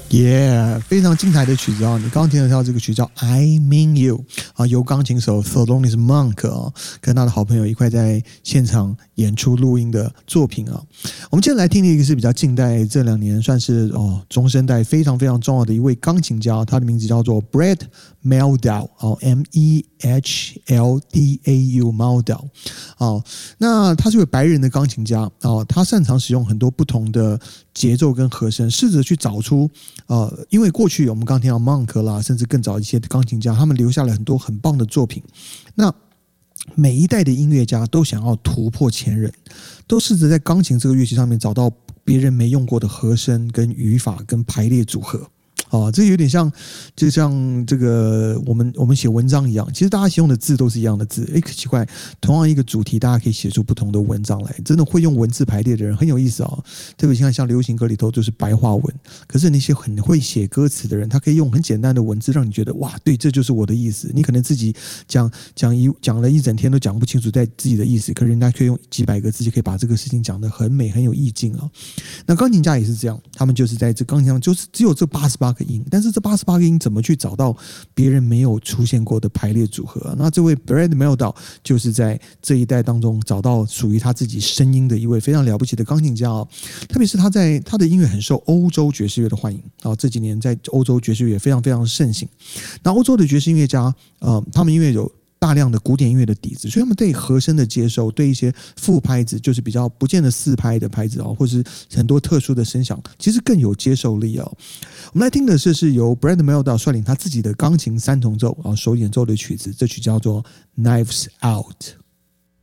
非常精彩的曲子啊！你刚刚听得到这个曲叫 I Mean You 啊，由钢琴手 Thelonious Monk 啊跟他的好朋友一块在现场演出录音的作品啊。我们接着来听的一个是比较近代这2年算是中生代非常非常重要的一位钢琴家，他的名字叫做 Brad Mehldau Meldau Mehldau 那他是位白人的钢琴家他擅长使用很多不同的节奏跟和声，试着去找出因为过去我们刚听到 Monk 啦，甚至更早一些的钢琴家，他们留下了很多很棒的作品。那每一代的音乐家都想要突破前人，都试着在钢琴这个乐器上面找到别人没用过的和声跟语法跟排列组合。这有点像，就像这个我们写文章一样，其实大家用的字都是一样的字，奇怪，同样一个主题，大家可以写出不同的文章来。真的会用文字排列的人很有意思特别像流行歌里头就是白话文，可是那些很会写歌词的人，他可以用很简单的文字让你觉得哇，对，这就是我的意思。你可能自己讲了一整天都讲不清楚在自己的意思，可是人家可以用几百个字就可以把这个事情讲得很美，很有意境那钢琴家也是这样，他们就是在这钢琴上就是只有这88个音，但是这88个音怎么去找到别人没有出现过的排列组合那这位 Brad Mehldau 就是在这一代当中找到属于他自己声音的一位非常了不起的钢琴家特别是他的音乐很受欧洲爵士乐的欢迎这几年在欧洲爵士乐非常非常盛行。那欧洲的爵士音乐家他们因为有大量的古典音乐的底子，所以他们对和声的接受，对一些副拍子，就是比较不见得4拍的拍子或是很多特殊的声响，其实更有接受力我们来听的是由 Brad Mehldau 率领他自己的钢琴3重奏首演奏的曲子，这曲叫做 Knives Out。